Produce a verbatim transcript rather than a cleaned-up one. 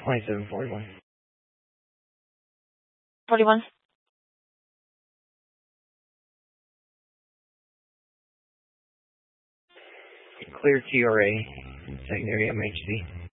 twenty-seven forty-one. forty-one. Clear T R A, secondary M H C.